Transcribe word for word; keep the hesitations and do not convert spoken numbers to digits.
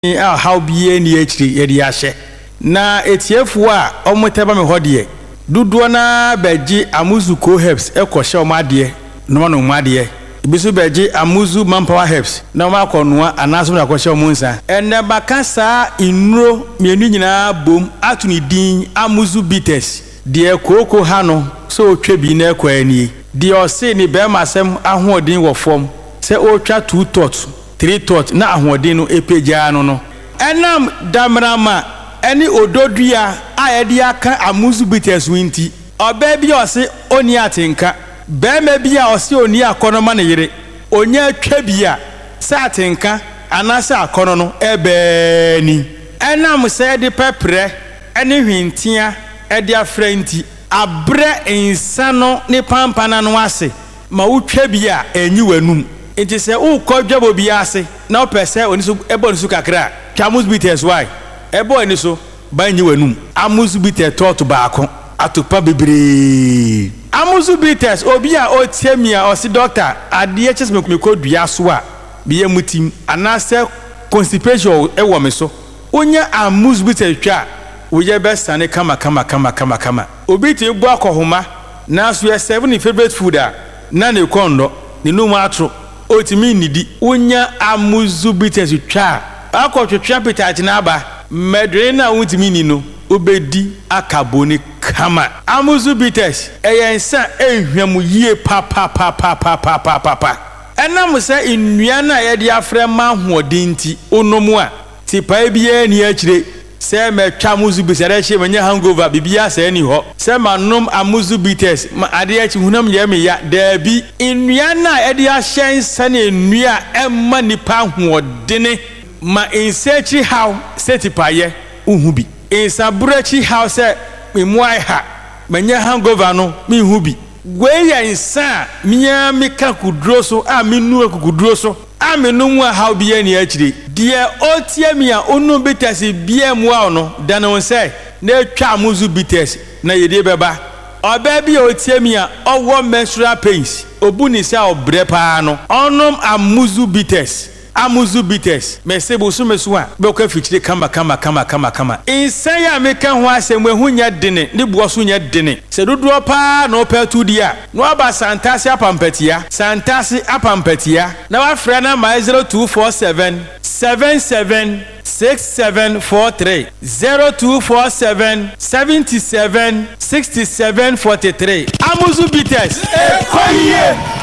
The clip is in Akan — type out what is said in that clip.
a how be any actually yediashe na etiefu a omoteba me hodie duduo na beji amuzu co herbs ekoshe omade no no omade ibisu beji amuzu manpower herbs na ma konoa anaso na koshe omunsa enne bakasa inuro mienu nyina bom atuni din amuzu bitters de koko ha no so otwa bi na ekwani de ose ni be masem ahoodin wo fom se otwa two tot three tot na ahoodin no epeja no no enam damrama eni ododua ayede aka amuzu bitters winti oba bi ose oni atenka be ma bi a ose oni akonoma ne yire onya atwa bi a sa atenka anasa akono no ebe ni enam se de pepre eni hwintia edi afrenti abre insano ne pampana no ase ma wotwa bi a enyi wanum enti se ukọ dwabo bi ase na opese oni so ebo nsu kakra amuzu bitters why ebo ni so ba enyi wanum amuzu bitters tot baako atopa bebre amuzu bitters obi a otiamia osi doctor ade chese me kodua so a biye mutim anase constipation ewo me so onya amuzu bitters twa oye besta ne kama kama kama kama kama obi ti gbo akohoma na so ye seven favorite food a na ne kondo ne no matro otimi nidi onya amuzu bitters twa akotwetwa appetite na aba medre na otimi ni no obedi akaboni kama amuzu bitters eyensa ehwam yie pa pa pa pa pa pa pa pa pa enam se nnua na ye de afre ma hodinti onomu a tipa bia ni akire se metwa amuzu bitters re menya hangover bibia se ni ho se manom amuzu bitters ma ade achi hunam ye me ya dabi nnua na ye de ahyen sane nnua emma nipa hodene ma insechi how setipaye uhubi insabrechi how se memuai ha menya hangover no me hubi gweya insa mia meka kudro so a menu akudro so a menu a how bia ni akire de otiamia onu bitters bia mu a no danon se na twa amuzu bitters na yede beba oba bia otiamia owo menstrual pains obuni se obre pa no onom amuzu bitters amuzu bitters mesebo so meso a be ko afichire kama kama kama kama kama insan ya meka ho asem ehunya dene ne buo so nya dene se dodo pa no pa tu dia no aba santase apampatia santase apampatia na wa fra na my zero two four seven seven seven six seven four three zero two four seven seven seven six seven four three amuzu bitters e koye